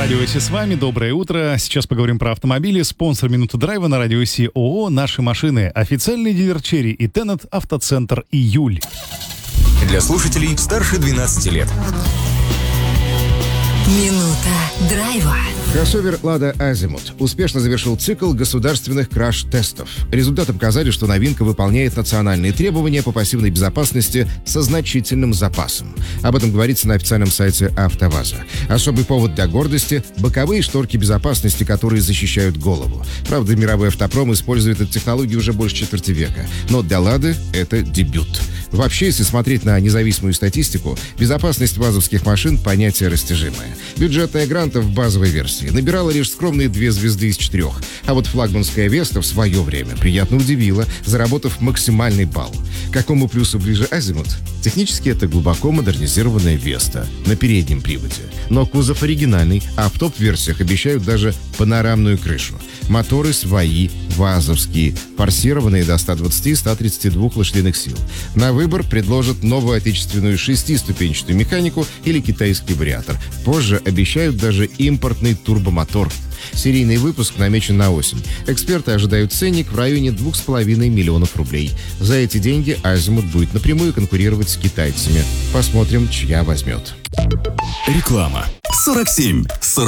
Радио Си с вами. Доброе утро. Сейчас поговорим про автомобили. Спонсор «Минуты драйва» на Радио Си ООО «Наши машины». Официальный дилер Черри и Теннет «Автоцентр Июль». Для слушателей старше 12 лет. Минута драйва. Кроссовер «Лада Азимут» успешно завершил цикл государственных краш-тестов. Результаты показали, что новинка выполняет национальные требования по пассивной безопасности со значительным запасом. Об этом говорится на официальном сайте «АвтоВАЗа». Особый повод для гордости – боковые шторки безопасности, которые защищают голову. Правда, мировой автопром использует эту технологию уже больше четверти века. Но для «Лады» это дебют. Вообще, если смотреть на независимую статистику, безопасность вазовских машин – понятие растяжимое. Бюджетная Гранта в базовой версии набирала лишь скромные 2 звезды из 4. А вот флагманская Веста в свое время приятно удивила, заработав максимальный балл. К какому плюсу ближе Азимут? Технически это глубоко модернизированная Веста на переднем приводе. Но кузов оригинальный, а в топ-версиях обещают даже панорамную крышу. Моторы свои, вазовские, форсированные до 120-132 лошадиных сил. На выбор предложат новую отечественную 6-ступенчатую механику или китайский вариатор. Позже обещают даже импортный турбомотор. Серийный выпуск намечен на осень. Эксперты ожидают ценник в районе 2,5 миллионов рублей. За эти деньги Азимут будет напрямую конкурировать с китайцами. Посмотрим, чья возьмет. Реклама. 47,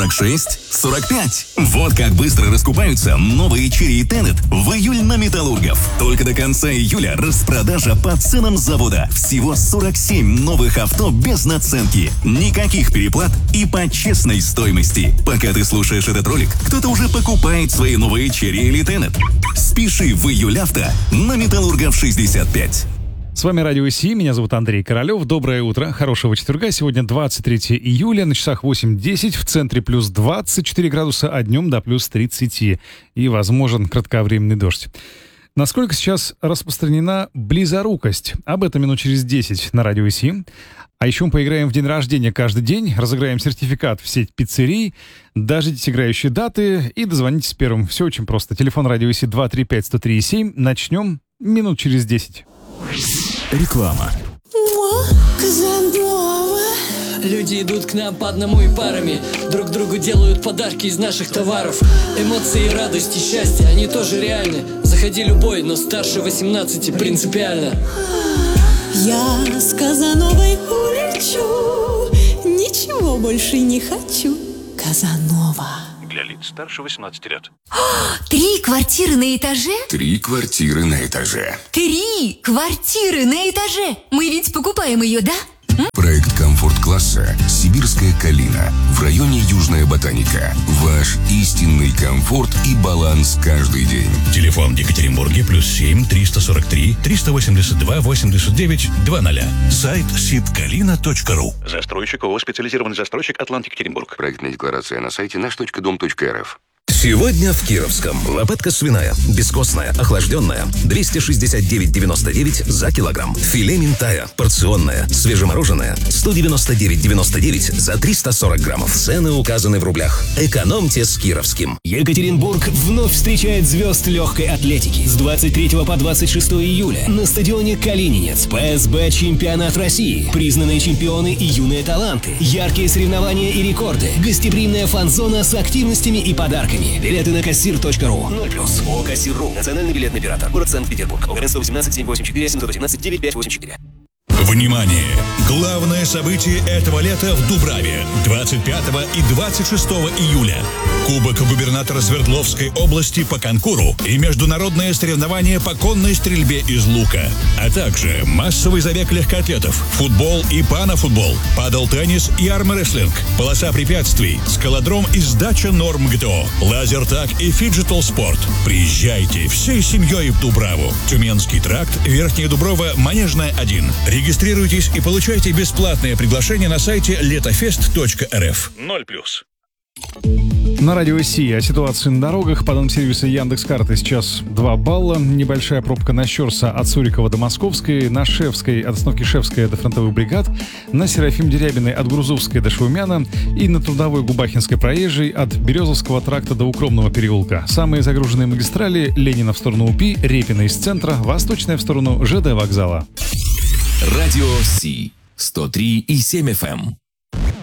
46, 45. Вот как быстро раскупаются новые Черри и Теннет в июль на Металлургов. Только до конца июля распродажа по ценам завода. Всего 47 новых авто без наценки. Никаких переплат и по честной стоимости. Пока ты слушаешь этот ролик, кто-то уже покупает свои новые Черри или Теннет. Спеши в июль авто на Металлургов 65. С вами Радио Си, меня зовут Андрей Королев. Доброе утро, хорошего четверга. Сегодня 23 июля, на часах 8:10, в центре плюс 24 градуса, а днем до плюс 30. И возможен кратковременный дождь. Насколько сейчас распространена близорукость? Об этом минут через 10 на Радио Си. А еще мы поиграем в день рождения каждый день, разыграем сертификат в сеть пиццерий, дождитесь играющие даты и дозвонитесь первым. Все очень просто. Телефон Радио Си 235-103-7. Начнем минут через 10. Реклама. Люди идут к нам по одному и парами. Друг другу делают подарки из наших товаров. Эмоции, радость и счастье, они тоже реальны. Заходи любой, но старше 18 принципиально. Я с Казановой улечу, ничего больше не хочу. Казанова. Для лиц старше 18 лет. 3 квартиры на этаже? 3 квартиры на этаже. 3 квартиры на этаже! Мы ведь покупаем ее, да? Проект комфорт-класса «Сибирская калина» в районе Южная Ботаника. Ваш истинный комфорт и баланс каждый день. Телефон в Екатеринбурге +7 343 382 89 00. Сайт sitkalina.ru. Застройщик ООО «Специализированный застройщик Атлант Екатеринбург». Проектная декларация на сайте наш.дом.рф. Сегодня в Кировском. Лопатка свиная, бескостная, охлажденная, 269,99 за килограмм. Филе минтая, порционная, свежемороженое, 199,99 за 340 граммов. Цены указаны в рублях. Экономьте с Кировским. Екатеринбург вновь встречает звезд легкой атлетики. С 23 по 26 июля на стадионе Калининец. ПСБ чемпионат России. Признанные чемпионы и юные таланты. Яркие соревнования и рекорды. Гостеприимная фан-зона с активностями и подарками. Билеты на кассир.ру. 0+. ООО «Кассир.ру». Национальный билетный оператор. Город Санкт-Петербург. ОГРН 118 784 718 9584. Внимание! Главное событие этого лета в Дубраве. 25 и 26 июля. Кубок губернатора Свердловской области по конкуру и международное соревнование по конной стрельбе из лука. А также массовый забег легкоатлетов, футбол и панофутбол, падл-теннис и армрестлинг, полоса препятствий, скалодром и сдача норм ГТО, лазертаг и фиджитал спорт. Приезжайте всей семьей в Дубраву. Тюменский тракт, Верхняя Дуброва, Манежная 1. Регистрируйтесь и получайте бесплатное приглашение на сайте letofest.rf. 0+. На Радио Си о ситуации на дорогах. По данным сервиса Яндекс.Карты сейчас 2 балла. Небольшая пробка на Щерса от Сурикова до Московской, на Шевской от остановки Шевская до фронтовых бригад, на Серафим Дерябиной от Грузовской до Шаумяна и на Трудовой Губахинской проезжей от Березовского тракта до Укромного переулка. Самые загруженные магистрали: Ленина в сторону УПИ, Репина из центра, Восточная в сторону ЖД вокзала. Радио Си 103,7 FM.